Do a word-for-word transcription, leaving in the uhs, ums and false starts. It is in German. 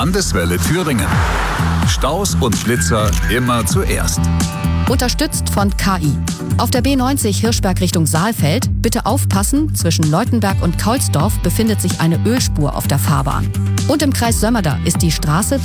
Landeswelle Thüringen. Staus und Blitzer immer zuerst. Unterstützt von K I. Auf der B neunzig Hirschberg Richtung Saalfeld bitte aufpassen, zwischen Leutenberg und Kaulsdorf befindet sich eine Ölspur auf der Fahrbahn. Und im Kreis Sömmerda ist die Straße